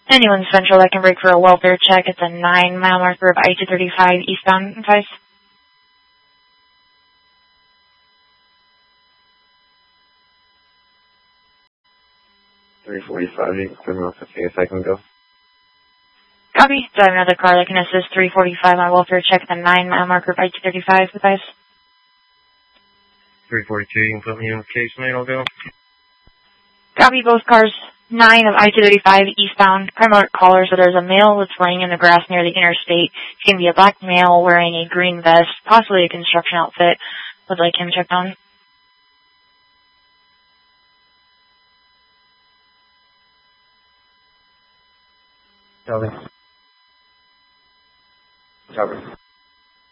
Anyone Central that can break for a welfare check at the 9-mile marker of I-235 eastbound, advice. 345, you can send me off to see if I can go. Copy. Do I have another car that can assist 345 on welfare check at the 9-mile marker of I-235, advice? 342, you can put me in with case, mate, I'll go. Copy both cars. 9 of I-235 eastbound. Crime alert caller, so there's a male that's laying in the grass near the interstate. He's going to be a black male wearing a green vest, possibly a construction outfit. Would like him checked on. Copy. Copy.